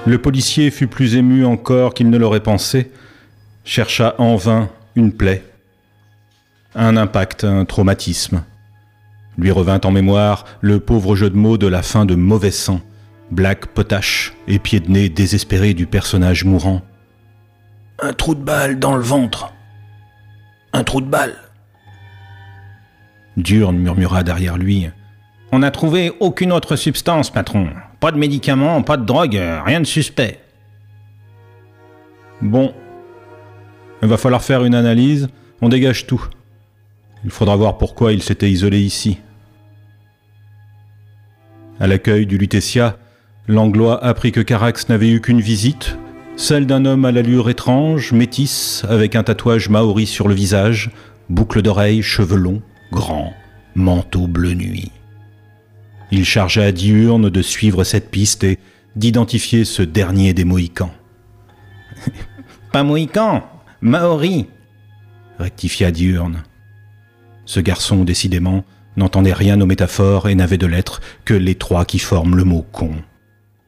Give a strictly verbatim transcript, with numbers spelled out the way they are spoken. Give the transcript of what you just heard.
Le policier fut plus ému encore qu'il ne l'aurait pensé, chercha en vain une plaie. Un impact, un traumatisme. Lui revint en mémoire le pauvre jeu de mots de la fin de Mauvais Sang, blague potache et pied de nez désespéré du personnage mourant. « Un trou de balle dans le ventre. Un trou de balle. » Diurne murmura derrière lui. « On n'a trouvé aucune autre substance, patron. Pas de médicaments, pas de drogue, rien de suspect. » Bon. Il va falloir faire une analyse, on dégage tout. Il faudra voir pourquoi il s'était isolé ici. À l'accueil du Lutetia, Langlois apprit que Carax n'avait eu qu'une visite, celle d'un homme à l'allure étrange, métisse, avec un tatouage maori sur le visage, boucle d'oreilles, cheveux longs, grands, manteau bleu nuit. Il chargea Diurne de suivre cette piste et d'identifier ce dernier des Mohicans. « Pas Mohican, Maori !» rectifia Diurne. Ce garçon, décidément, n'entendait rien aux métaphores et n'avait de lettres que les trois qui forment le mot « con ».